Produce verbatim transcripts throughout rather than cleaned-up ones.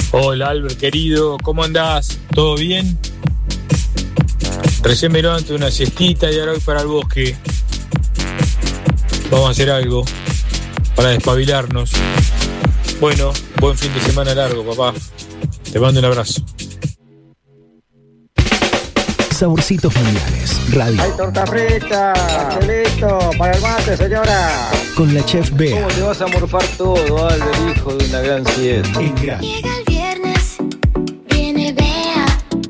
Hola Albert querido, ¿cómo andás? ¿Todo bien? Recién me levanto de una siestita y ahora voy para el bosque. Vamos a hacer algo para despabilarnos. Bueno, buen fin de semana largo, papá. Te mando un abrazo. Saborcitos Mundiales, radio. Hay torta frita, pastelito, para el mate, señora. Con la chef Bea. ¿Cómo te vas a morfar todo, Albert, hijo de una gran siesta? En grande. Llega el viernes, viene Bea.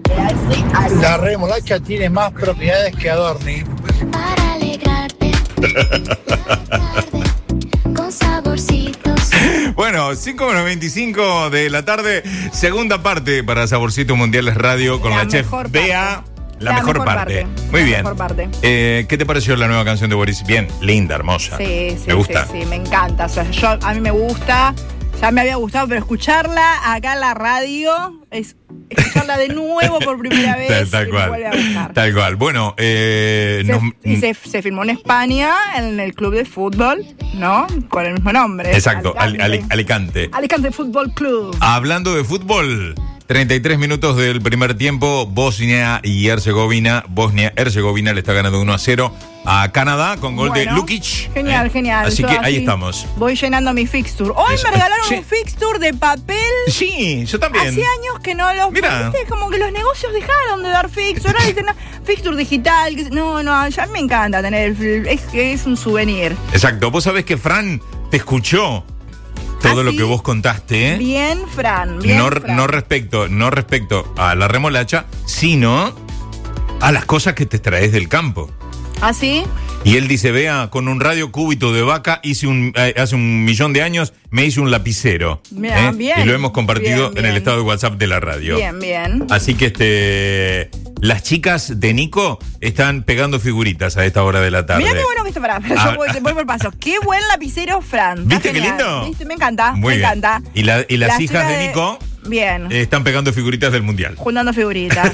La remolacha tiene más propiedades que Adorni. Para alegrarte. La tarde, con saborcitos. Bueno, cinco menos veinticinco de la tarde, segunda parte para Saborcitos Mundiales Radio con la, la chef Bea. La, la mejor, mejor parte. parte. Muy la bien. Mejor parte. Eh, ¿Qué te pareció la nueva canción de Boris? Bien, linda, hermosa. Sí, sí. Me gusta. Sí, sí, me encanta. O sea, yo, a mí me gusta. Ya me había gustado, pero escucharla acá en la radio es escucharla de nuevo por primera vez. Tal, tal y cual. Me vuelve a gustar. Tal cual. Bueno, eh, se, nos, y se, se filmó en España, en el club de fútbol, ¿no? Con el mismo nombre. Exacto, Alicante. Ali, Ali, Alicante. Alicante Fútbol Club. Hablando de fútbol, treinta y tres minutos del primer tiempo, Bosnia y Herzegovina. Bosnia-Herzegovina le está ganando uno a cero a Canadá con gol bueno, de Lukic. Genial, ¿eh? genial. Así yo que así ahí estamos. Voy llenando mi fixture. Hoy Eso. me regalaron Sí. un fixture de papel. Sí, yo también. Hace años que no los... Mira. ¿Viste? Como que los negocios dejaron de dar fixture. Ahora dicen, no, fixture digital. que- No, no, ya me encanta tener... el- Es que es un souvenir. Exacto. Vos sabés que Fran te escuchó todo ¿Ah, lo sí? que vos contaste, ¿eh? Bien, Fran. Bien, no, Fran. no respecto, no respecto a la remolacha, sino a las cosas que te traes del campo. ¿Ah, sí? Y él dice, vea, con un radio cúbito de vaca hice un, eh, hace un millón de años me hice un lapicero. Mira, ¿eh? bien, Y lo hemos compartido bien, en el bien. estado de WhatsApp de la radio. Bien, bien. Así que este las chicas de Nico están pegando figuritas a esta hora de la tarde. Mirá qué bueno que está para. Pero Ah, yo voy, voy por paso. Qué buen lapicero, Fran. Está ¿Viste qué genial. lindo? ¿Viste? Me encanta, Muy me bien. encanta. Y, la- y las, Las hijas chicas de de- Nico Bien. eh, están pegando figuritas del mundial. Juntando figuritas.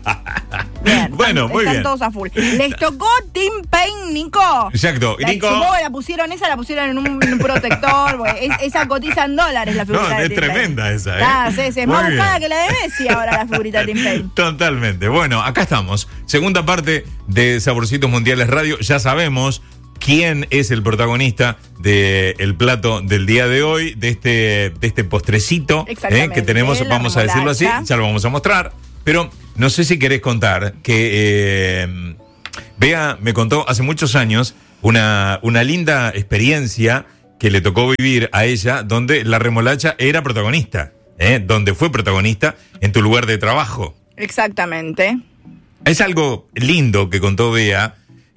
Bien. Bueno, están, muy están bien. todos a full. Les tocó Tim Payne, Nico. Exacto. Y La, Nico. supongo que la pusieron esa, la pusieron en un, en un protector. porque es- esa cotiza en dólares la figurita No, de es Tim Payne. tremenda esa, ¿eh? Ah, sí, sí, es Muy más bien. buscada que la de Messi ahora la figurita de Tim Payne. Totalmente. Bueno, acá estamos. Segunda parte de Saborcitos Mundiales Radio. Ya sabemos quién es el protagonista del plato del día de hoy, de este, de este postrecito eh, Exactamente, que tenemos, la vamos a decirlo así, remolacha. ya lo vamos a mostrar. Pero no sé si querés contar que eh, Bea me contó hace muchos años una, una linda experiencia que le tocó vivir a ella, donde la remolacha era protagonista, ¿eh? Donde fue protagonista en tu lugar de trabajo. Exactamente. Es algo lindo que contó Bea.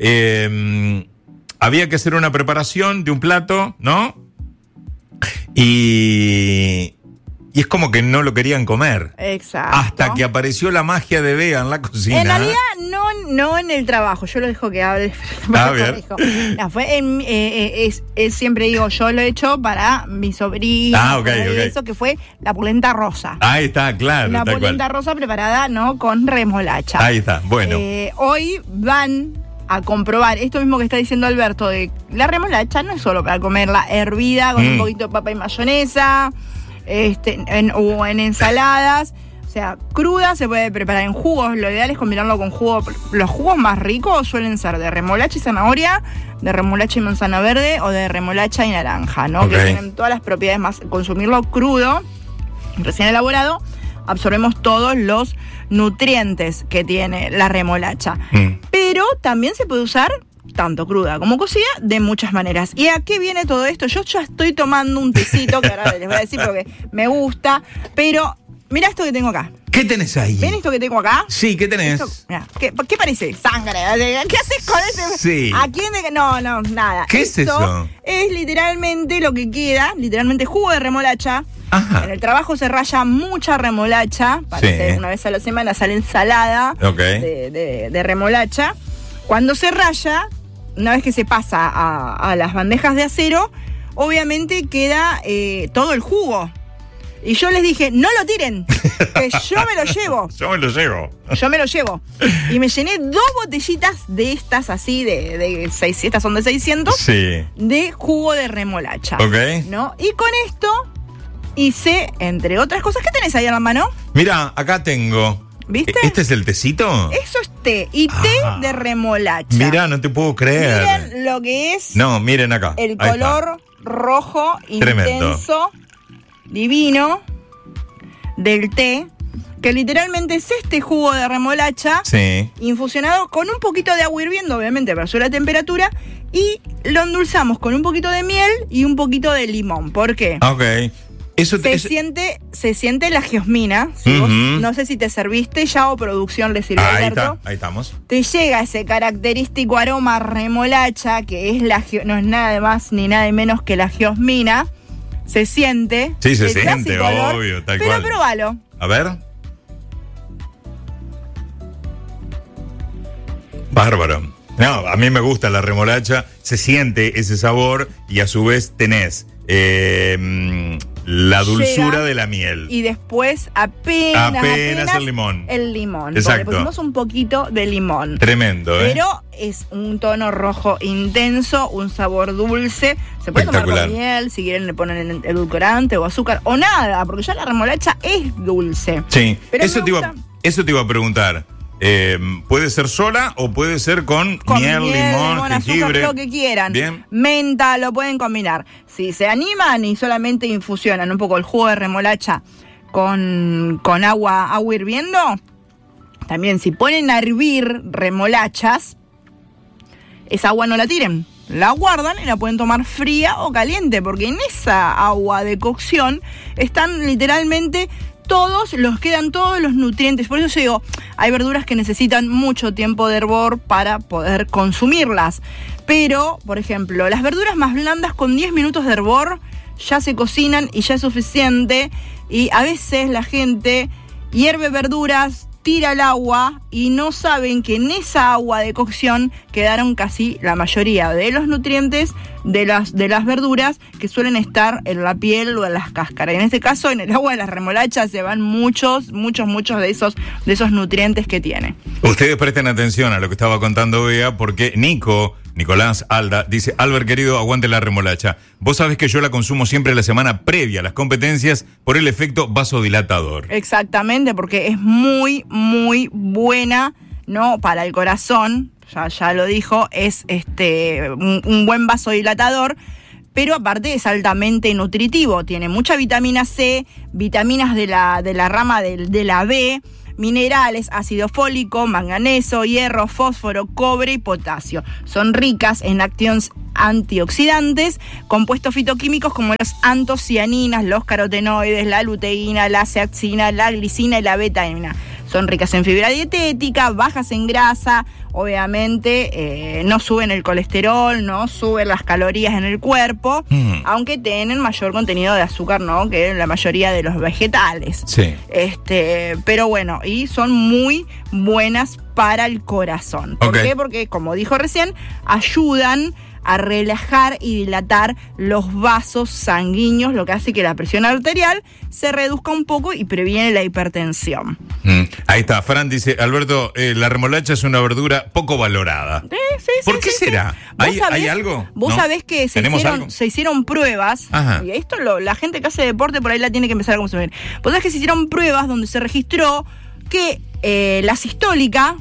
Eh, había que hacer una preparación de un plato, ¿no? Y, y es como que no lo querían comer. Exacto. Hasta que apareció la magia de Bea en la cocina. En realidad, no, no en el trabajo. Yo lo dejo que hable. A ver. No, fue en, eh, eh, es, es- siempre digo, yo lo he hecho para mi sobrina. Ah, ok, para ok. Eso que fue la polenta rosa. Ahí está, claro. Una tal polenta cual. rosa preparada, ¿no? Con remolacha. Ahí está, bueno. Eh, hoy van a comprobar esto mismo que está diciendo Alberto, de la remolacha no es solo para comerla hervida con Mm. un poquito de papa y mayonesa, este, en- o en ensaladas. O sea, cruda se puede preparar en jugos. Lo ideal es combinarlo con jugo. Los jugos más ricos suelen ser de remolacha y zanahoria, de remolacha y manzana verde o de remolacha y naranja, ¿no? Ok. Que tienen todas las propiedades más. Consumirlo crudo, recién elaborado, absorbemos todos los nutrientes que tiene la remolacha. Mm. Pero también se puede usar tanto cruda como cocida de muchas maneras. ¿Y a qué viene todo esto? Yo ya estoy tomando un tecito que ahora les voy a decir porque me gusta, pero mira esto que tengo acá. ¿Qué tenés ahí? ¿Ven esto que tengo acá? Sí, ¿qué tenés? Esto- mirá, ¿qué, ¿Qué parece? Sangre. ¿Qué haces con ese? Sí. ¿A quién de que? No, no, nada. ¿Qué es Esto eso? Es literalmente lo que queda, literalmente jugo de remolacha. Ajá. En el trabajo se raya mucha remolacha. Parece Sí. una vez a la semana sale ensalada Ok. de, de- de remolacha. Cuando se raya, una vez que se pasa a, a las bandejas de acero, obviamente queda eh, todo el jugo. Y yo les dije, no lo tiren, que yo me lo llevo. Yo me lo llevo. Yo me lo llevo. Y me llené dos botellitas de estas así, de, de seis, estas son de seiscientos, Sí. de jugo de remolacha. Ok. ¿No? Y con esto y C, entre otras cosas. ¿Qué tenés ahí en la mano? Mira, acá tengo. ¿Viste? ¿Este es el tecito? Eso es té, y té Ah. de remolacha. Mira, no te puedo creer. Miren lo que es No, miren acá. el Ahí color rojo Tremendo. intenso, divino, del té, que literalmente es este jugo de remolacha está. Sí. infusionado con un poquito de agua hirviendo, obviamente para subir la temperatura, y lo endulzamos con un poquito de miel y un poquito de limón. ¿Por qué? Ok. Eso Se eso- siente, se siente la geosmina. Si vos- Ujú. no sé si te serviste ya o producción le sirvió a Ahí Alberto. está, ahí estamos. Te llega ese característico aroma remolacha, que es la geo- no es nada más ni nada menos que la geosmina. Se siente. Sí, se el siente, clásico olor, obvio, tal pero cual. probalo. A ver. Bárbaro. No, a mí me gusta la remolacha, se siente ese sabor y a su vez tenés eh, mm, la dulzura Llega de la miel. Y después apenas, Apenas el limón. El limón. Exacto. Porque le pusimos un poquito de limón. Tremendo, ¿eh? Pero es un tono rojo intenso, un sabor dulce. Se puede tomar Espectacular. con miel, si quieren le ponen edulcorante o azúcar o nada, porque ya la remolacha es dulce. Sí, Pero eso me te, iba, gusta. eso te iba a preguntar. Eh, ¿Puede ser sola o puede ser con, Con miel, limón, azúcar, jengibre? lo que quieran. Bien. Menta, lo pueden combinar. Si se animan y solamente infusionan un poco el jugo de remolacha con, con agua, agua hirviendo, también si ponen a hervir remolachas, esa agua no la tiren. La guardan y la pueden tomar fría o caliente, porque en esa agua de cocción están literalmente todos, los quedan todos los nutrientes. Por eso yo digo, hay verduras que necesitan mucho tiempo de hervor para poder consumirlas. Pero, por ejemplo, las verduras más blandas con diez minutos de hervor ya se cocinan y ya es suficiente. Y a veces la gente hierve verduras, tira el agua y no saben que en esa agua de cocción quedaron casi la mayoría de los nutrientes de las, de las verduras que suelen estar en la piel o en las cáscaras. Y en este caso, en el agua de las remolachas se van muchos, muchos, muchos de esos, de esos nutrientes que tiene. Ustedes presten atención a lo que estaba contando Bea, porque Nico, Nicolás Alda, dice: Albert, querido, aguante la remolacha. Vos sabés que yo la consumo siempre la semana previa a las competencias por el efecto vasodilatador. Exactamente, porque es muy, muy buena, ¿no? Para el corazón, ya, ya lo dijo, es este un, un buen vasodilatador, pero aparte es altamente nutritivo. Tiene mucha vitamina C, vitaminas de la, de la rama de, de la B, minerales, ácido fólico, manganeso, hierro, fósforo, cobre y potasio. Son ricas en acciones antioxidantes, compuestos fitoquímicos como los antocianinas, los carotenoides, la luteína, la zeaxina, la glicina y la betaína. Son ricas en fibra dietética, bajas en grasa, obviamente eh, no suben el colesterol, no suben las calorías en el cuerpo, Mm. aunque tienen mayor contenido de azúcar, ¿no? Que la mayoría de los vegetales. Sí. Este, pero bueno, y son muy buenas para el corazón. ¿Por Ok. qué? Porque, como dijo recién, ayudan a relajar y dilatar los vasos sanguíneos, lo que hace que la presión arterial se reduzca un poco y previene la hipertensión. Mm. Ahí está, Fran dice: Alberto, eh, la remolacha es una verdura poco valorada. Sí, sí, ¿Por sí, qué sí, será? sí. ¿Vos ¿Hay- sabés- hay algo? Vos ¿No? sabés que se ¿Tenemos hicieron, algo? se hicieron pruebas, Ajá. y esto lo, la gente que hace deporte por ahí la tiene que empezar a consumir. Vos sabés que se hicieron pruebas donde se registró que eh, la sistólica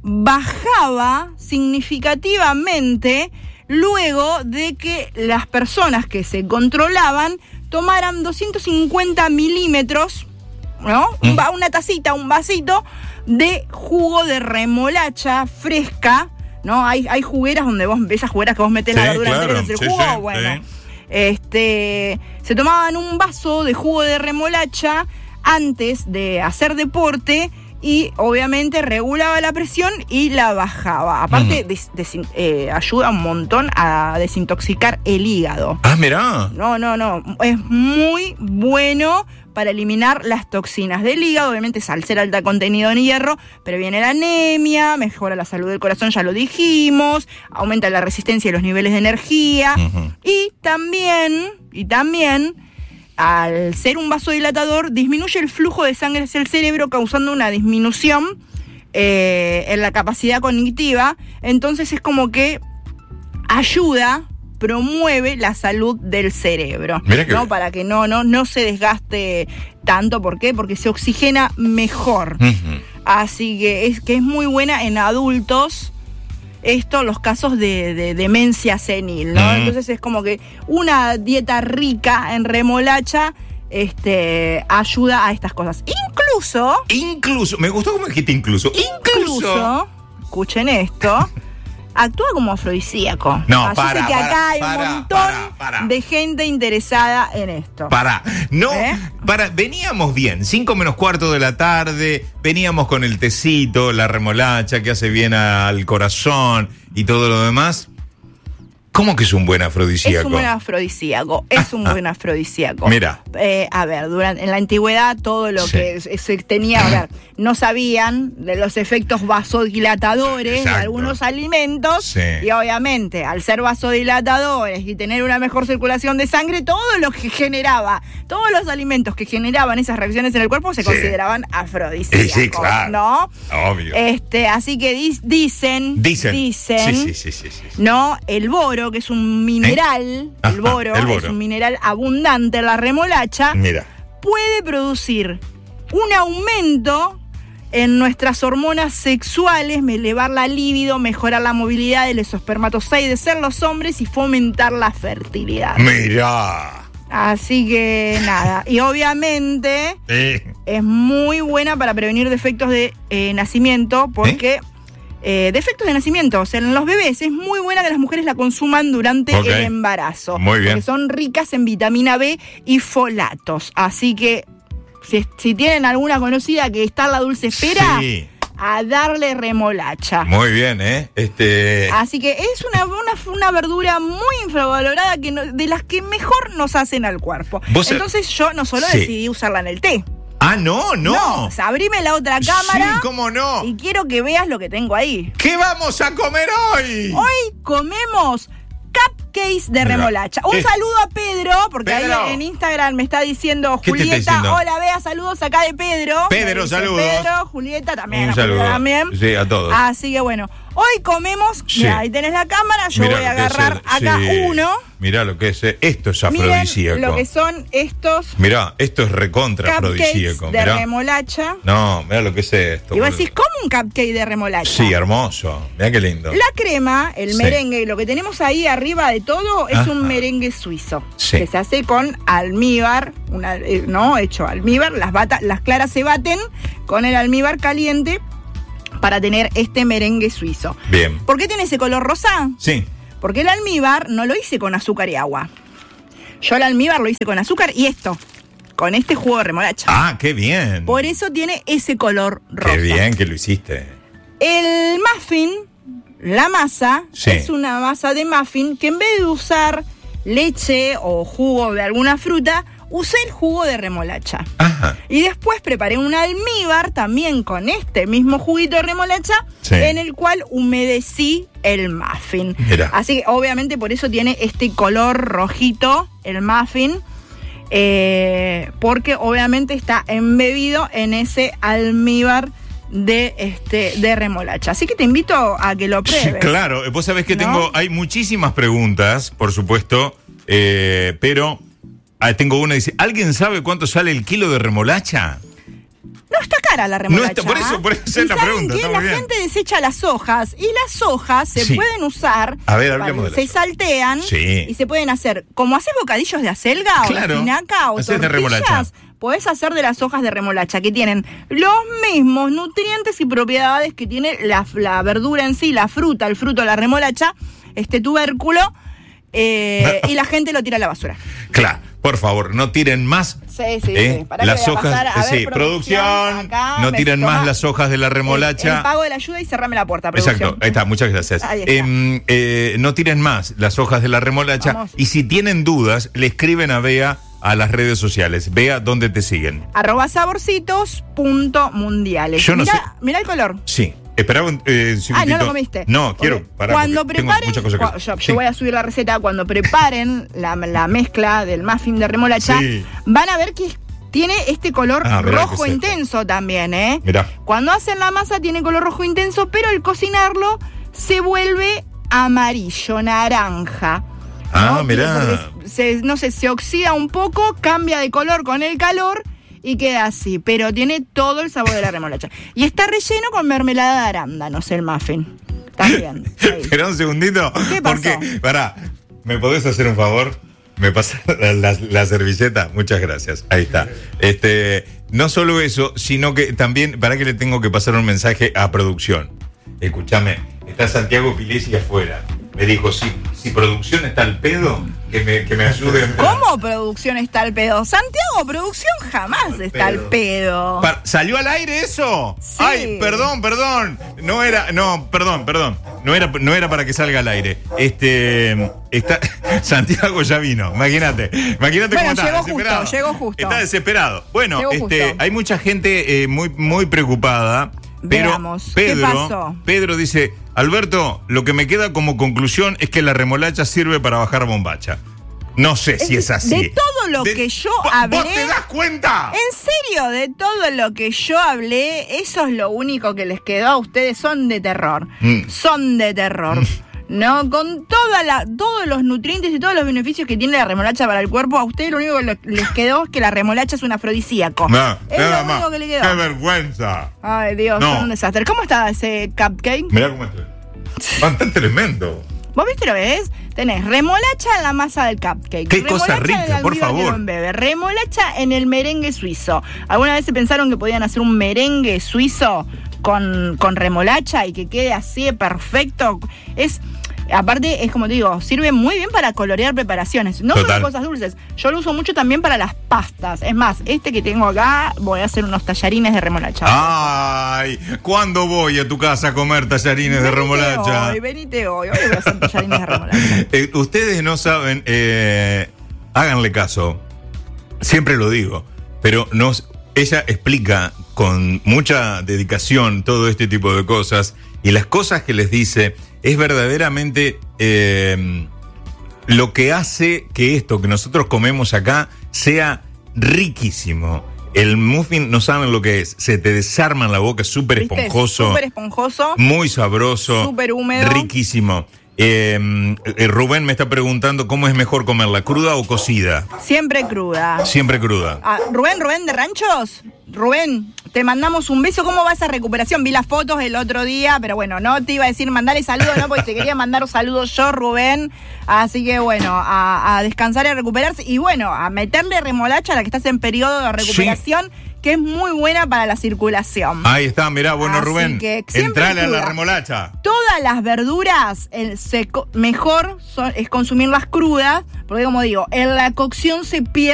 bajaba significativamente luego de que las personas que se controlaban tomaran doscientos cincuenta milímetros, ¿no? Un Mm. va- una tacita, un vasito de jugo de remolacha fresca, ¿no? Hay, hay jugueras donde vos, esas jugueras que vos metés Sí, la verdura claro, entera en el sí, jugo, sí, bueno. sí. Este, se tomaban un vaso de jugo de remolacha antes de hacer deporte y obviamente regulaba la presión y la bajaba. Aparte, Ujú. des- desin- eh, ayuda un montón a desintoxicar el hígado. Ah, mirá. No, no, no. Es muy bueno para eliminar las toxinas del hígado. Obviamente es al ser alta contenido en hierro, previene la anemia, mejora la salud del corazón, ya lo dijimos, aumenta la resistencia y los niveles de energía. Ujú. Y también, y también, al ser un vasodilatador, disminuye el flujo de sangre hacia el cerebro, causando una disminución eh, en la capacidad cognitiva. Entonces es como que ayuda promueve la salud del cerebro. Mirá que ¿no? bien. Para que no, no, no se desgaste tanto. ¿Por qué? Porque se oxigena mejor. Ujú. Así que es, que es muy buena en adultos. Esto, los casos de, de demencia senil, ¿no? Mm. Entonces es como que una dieta rica en remolacha este, ayuda a estas cosas. Incluso, Incluso, me gustó como dijiste incluso. incluso, escuchen esto, actúa como afrodisíaco. No, Ah, yo para, sé que para, acá hay para, un montón para, para. de gente interesada en esto. Para, no, ¿Eh? para, veníamos bien, cinco menos cuarto de la tarde, veníamos con el tecito, la remolacha que hace bien al corazón y todo lo demás. ¿Cómo que es un buen afrodisíaco? Es un buen afrodisíaco, es un buen afrodisíaco. Mira. Eh, a ver, durante, en la antigüedad todo lo Sí. que se se tenía, a ver, no sabían de los efectos vasodilatadores Exacto. de algunos alimentos Sí. y obviamente al ser vasodilatadores y tener una mejor circulación de sangre, todo lo que generaba, todos los alimentos que generaban esas reacciones en el cuerpo se Sí. consideraban afrodisíacos, Sí, sí, claro. ¿no? Obvio. Este, así que dis- dicen, Dicen. dicen, Sí, sí, sí, sí, sí. ¿no? El boro, que es un mineral, Ajá, el, boro, el boro. es un mineral abundante en la remolacha, Mira. puede producir un aumento en nuestras hormonas sexuales, elevar la libido, mejorar la movilidad de los espermatozoides en los hombres y fomentar la fertilidad. Mira. Así que nada, y obviamente Eh, es muy buena para prevenir defectos de eh, nacimiento, porque eh, defectos de nacimiento, o sea, en los bebés es muy buena que las mujeres la consuman durante Ok. el embarazo. Muy bien. Porque son ricas en vitamina B y folatos. Así que si, si tienen alguna conocida que está en la dulce espera, Sí. a darle remolacha. Muy bien, ¿eh? Este. Así que es una, una, una verdura muy infravalorada que no- de las que mejor nos hacen al cuerpo. Vos- Entonces yo no solo Sí. decidí usarla en el té. Ah, no, no. o sea, abrime la otra cámara Sí, cómo no. y quiero que veas lo que tengo ahí. ¿Qué vamos a comer hoy? Hoy comemos cupcakes de Mira. remolacha. Un Eh. saludo a Pedro, porque Pedro. ahí en Instagram me está diciendo ¿Qué te está Julieta, diciendo? hola, vea, saludos acá de Pedro. Pedro, Me dice saludos. Pedro, Julieta también. Un a Julieta saludo. también. Sí, a todos. Así que bueno, hoy comemos, Sí. mira, ahí tenés la cámara, yo Mirá voy a lo que es agarrar el- acá sí. uno. Mirá lo que es. eh, Esto es Miren afrodisíaco. lo que son estos Mirá, esto es recontra cupcakes afrodisíaco. de Mirá. remolacha. No, mirá lo que es esto. Y vos boludo. decís, ¿cómo un cupcake de remolacha? Sí, hermoso. Mirá qué lindo. La crema, el Sí. merengue, lo que tenemos ahí arriba de todo es Ajá. un merengue suizo. Sí. Que se hace con almíbar, una, eh, ¿no? Hecho almíbar. Las, bata- las claras se baten con el almíbar caliente para tener este merengue suizo. Bien. ¿Por qué tiene ese color rosa? Sí. Porque el almíbar no lo hice con azúcar y agua. Yo el almíbar lo hice con azúcar y esto, con este jugo de remolacha. Ah, qué bien. Por eso tiene ese color rosa. Qué bien que lo hiciste. El muffin, la masa, Sí. es una masa de muffin que en vez de usar leche o jugo de alguna fruta, usé el jugo de remolacha. Ajá. Y después preparé un almíbar también con este mismo juguito de remolacha, Sí. en el cual humedecí el muffin. Mira. Así que obviamente por eso tiene este color rojito el muffin, eh, porque obviamente está embebido en ese almíbar de este de remolacha. Así que te invito a que lo Sí, pruebes. claro. Vos sabés que ¿No? tengo, hay muchísimas preguntas, por supuesto, eh, pero ah, tengo una, dice, ¿alguien sabe cuánto sale el kilo de remolacha? No está cara la remolacha. No está- por eso- por eso es ¿Y la saben pregunta, qué? está La muy bien. gente desecha las hojas y las hojas se Sí. pueden usar. A ver, para- hablemos de las Se hojas. saltean Sí. y se pueden hacer, como haces bocadillos de acelga o Claro. de espinaca o Haces de tortillas, remolacha. podés hacer de las hojas de remolacha que tienen los mismos nutrientes y propiedades que tiene la, la verdura en sí, la fruta, el fruto de la remolacha, este tubérculo, eh, y la gente lo tira a la basura. Claro, por favor, no tiren más. Sí, sí, ¿eh? sí. Pará que Las voy a hojas, pasar. A ver, sí, producción, acá, no me tiren toma más las hojas de la El, remolacha. el pago de la ayuda y cerrame la puerta, producción. Exacto, ahí está, muchas gracias. Ahí está. Em, eh, no tiren más las hojas de la remolacha. Vamos. Y si tienen dudas, le escriben a Bea a las redes sociales. Bea, ¿dónde te siguen? Arroba saborcitos punto mundiales. Yo no mirá, sé. mirá el color. Sí. Esperaba un eh, Ah, segundito. no lo comiste. No, quiero Porque parar. Cuando porque tengo preparen, muchas cosas que cua- yo, yo Sí. voy a subir la receta. Cuando preparen la, la mezcla del muffin de remolacha, Sí. van a ver que tiene este color Ah, mirá rojo qué es esto. intenso también, ¿eh? Mirá. Cuando hacen la masa tiene color rojo intenso, pero al cocinarlo se vuelve amarillo, naranja. Ah, ¿no? mirá. Porque se, no sé, se oxida un poco, cambia de color con el calor y queda así, pero tiene todo el sabor de la remolacha. Y está relleno con mermelada de arándanos el muffin. También. Espera un segundito. ¿Qué pasó? Porque, pará, ¿me podés hacer un favor? ¿Me pasas la, la, la servilleta? Muchas gracias. Ahí está. Este, no solo eso, sino que también, para que le tengo que pasar un mensaje a producción. Escúchame, está Santiago Pilesi afuera. Me dijo, si, si producción está al pedo, que me, que me ayude. ¿Cómo producción está al pedo? Santiago, producción jamás está al pedo. Pa- ¿Salió al aire eso? Sí. Ay, perdón, perdón. No era, no, perdón, perdón. No era, no era para que salga al aire. Este, está, Santiago ya vino. Imagínate, imagínate Bueno, cómo está. llegó justo, desesperado. llegó justo. Está desesperado. Bueno, Llegó este, justo. hay mucha gente eh, muy, muy preocupada. Pero Veamos, ¿qué Pedro, pasó? Pedro dice, Alberto, lo que me queda como conclusión es que la remolacha sirve para bajar bombacha. No sé si es así. De todo lo De- que yo ¿Vos- hablé. ¿Vos te das cuenta? En serio, de todo lo que yo hablé, eso es lo único que les quedó a ustedes. Son de terror. Mm. Son de terror. ¿No? Con toda la, todos los nutrientes y todos los beneficios que tiene la remolacha para el cuerpo, a ustedes lo único que le- les quedó es que la remolacha es un afrodisíaco. No, es nada lo más. único que le quedó. ¡Qué vergüenza! Ay, Dios, No. son un desastre. ¿Cómo está ese cupcake? Mirá cómo estoy. Bastante tremendo. ¿Vos viste lo que es? Tenés remolacha en la masa del cupcake. Qué cosa remolacha rica, en el por almíbar que favor. no embebe, remolacha en el merengue suizo. ¿Alguna vez se pensaron que podían hacer un merengue suizo con, con remolacha y que quede así de perfecto? Es... Aparte, es como te digo, sirve muy bien para colorear preparaciones. No Total. solo cosas dulces. Yo lo uso mucho también para las pastas. Es más, este que tengo acá, voy a hacer unos tallarines de remolacha. Ay, ¿cuándo voy a tu casa a comer tallarines de Venite remolacha? Hoy, venite hoy. Hoy voy a hacer tallarines de remolacha. Eh, ustedes no saben, eh, háganle caso, siempre lo digo, pero nos, ella explica con mucha dedicación todo este tipo de cosas y las cosas que les dice es verdaderamente eh, lo que hace que esto que nosotros comemos acá sea riquísimo. El muffin, no saben lo que es, se te desarma en la boca, es súper ¿Viste? esponjoso. Súper esponjoso. Muy sabroso. Súper húmedo. Riquísimo. Eh, eh, Rubén me está preguntando cómo es mejor comerla, cruda o cocida. Siempre cruda. Siempre cruda. Ah, Rubén, Rubén de Ranchos. Rubén, te mandamos un beso. ¿Cómo va esa recuperación? Vi las fotos el otro día, pero bueno, no te iba a decir mandarle saludos, ¿no? Porque te quería mandar saludos yo, Rubén. Así que bueno, a, a descansar y a recuperarse. Y bueno, a meterle remolacha a la que estás en periodo de recuperación, sí, que es muy buena para la circulación. Ahí está, mirá, bueno, Así Rubén, que siempre entrale a la cruda. remolacha. Todas las verduras, el seco, mejor son, es consumirlas crudas, porque como digo, en la cocción se pierde